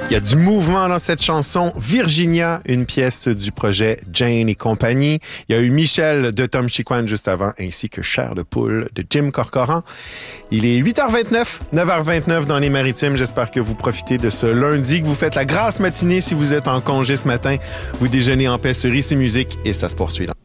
Il y a du mouvement dans cette chanson. Virginia, une pièce du projet Jane et compagnie. Il y a eu Michel de Tom Chiquan juste avant, ainsi que Chair de poule de Jim Corcoran. Il est 8h29, 9h29 dans les Maritimes. J'espère que vous profitez de ce lundi, que vous faites la grasse matinée si vous êtes en congé ce matin. Vous déjeunez en paix sur Ici Musique et ça se poursuit là.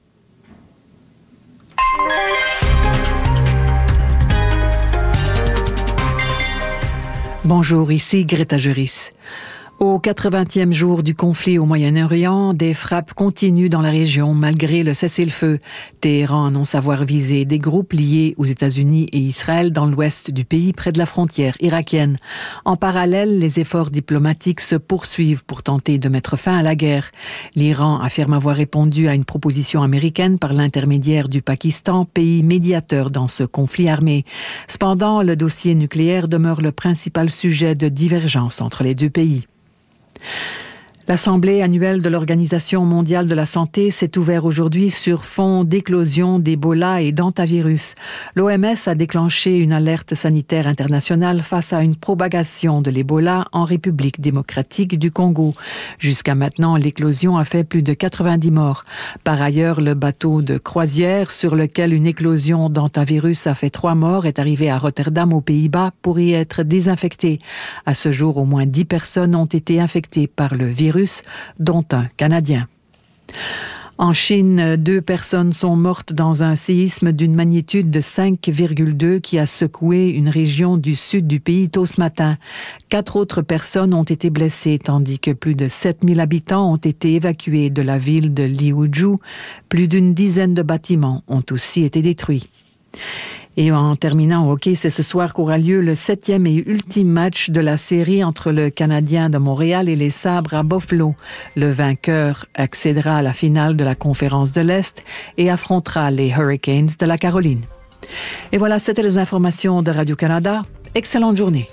Bonjour, ici Greta Juris. Au 80e jour du conflit au Moyen-Orient, des frappes continuent dans la région malgré le cessez-le-feu. Téhéran annonce avoir visé des groupes liés aux États-Unis et Israël dans l'ouest du pays, près de la frontière irakienne. En parallèle, les efforts diplomatiques se poursuivent pour tenter de mettre fin à la guerre. L'Iran affirme avoir répondu à une proposition américaine par l'intermédiaire du Pakistan, pays médiateur dans ce conflit armé. Cependant, le dossier nucléaire demeure le principal sujet de divergence entre les deux pays. L'Assemblée annuelle de l'Organisation mondiale de la santé s'est ouverte aujourd'hui sur fond d'éclosion d'Ebola et d'hantavirus. L'OMS a déclenché une alerte sanitaire internationale face à une propagation de l'Ebola en République démocratique du Congo. Jusqu'à maintenant, l'éclosion a fait plus de 90 morts. Par ailleurs, le bateau de croisière sur lequel une éclosion d'hantavirus a fait 3 morts est arrivé à Rotterdam aux Pays-Bas pour y être désinfecté. À ce jour, au moins 10 personnes ont été infectées par le virus, dont un Canadien. En Chine, 2 personnes sont mortes dans un séisme d'une magnitude de 5,2 qui a secoué une région du sud du pays tôt ce matin. 4 autres personnes ont été blessées, tandis que plus de 7000 habitants ont été évacués de la ville de Liuzhou. Plus d'une dizaine de bâtiments ont aussi été détruits. Et en terminant au hockey, c'est ce soir qu'aura lieu le 7e et ultime match de la série entre le Canadien de Montréal et les Sabres à Buffalo. Le vainqueur accédera à la finale de la Conférence de l'Est et affrontera les Hurricanes de la Caroline. Et voilà, c'était les informations de Radio-Canada. Excellente journée.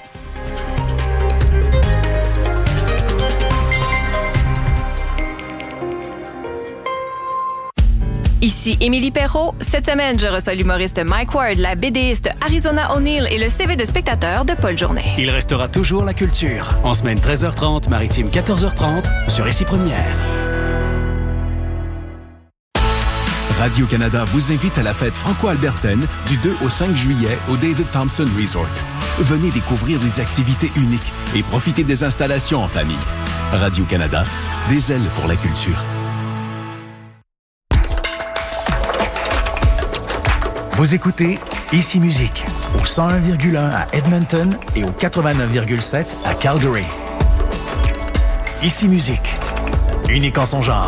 Ici Émilie Perrault. Cette semaine, je reçois l'humoriste Mike Ward, la BDiste Arizona O'Neill et le CV de spectateur de Paul Journet. Il restera toujours la culture. En semaine 13h30, maritime 14h30, sur Ici Première. Radio-Canada vous invite à la fête franco-albertaine du 2 au 5 juillet au David Thompson Resort. Venez découvrir des activités uniques et profiter des installations en famille. Radio-Canada, des ailes pour la culture. Vous écoutez Ici Musique au 101,1 à Edmonton et au 89,7 à Calgary. Ici Musique, unique en son genre.